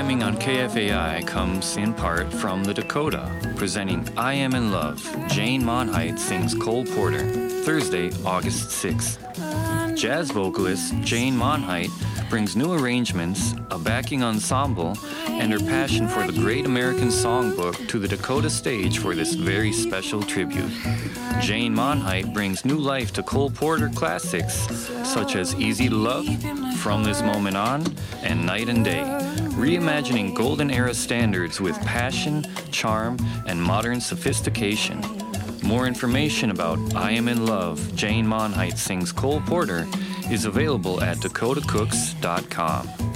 Programming on KFAI comes in part from the Dakota, presenting I Am in Love. Jane Monheit sings Cole Porter, Thursday, August 6th. Jazz vocalist Jane Monheit brings new arrangements, a backing ensemble, and her passion for the Great American Songbook to the Dakota stage for this very special tribute. Jane Monheit brings new life to Cole Porter classics such as Easy to Love, From This Moment On, and Night and Day, reimagining golden era standards with passion, charm, and modern sophistication. More information about I Am in Love, Jane Monheit Sings Cole Porter is available at dakotacooks.com.